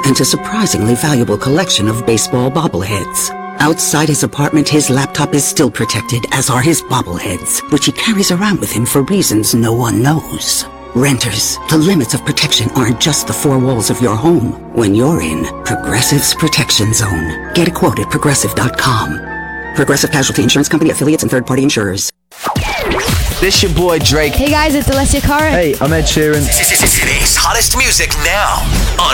and a surprisingly valuable collection of baseball bobbleheads. Outside his apartment, his laptop is still protected, as are his bobbleheads, which he carries around with him for reasons no one knows. Renters, the limits of protection aren't just the four walls of your home. When you're in Progressive's Protection Zone. Get a quote at Progressive.com. Progressive Casualty Insurance Company, affiliates, and third-party insurers. This your boy Drake. Hey guys, it's Alessia Cara. Hey, I'm Ed Sheeran. Today's hottest music now on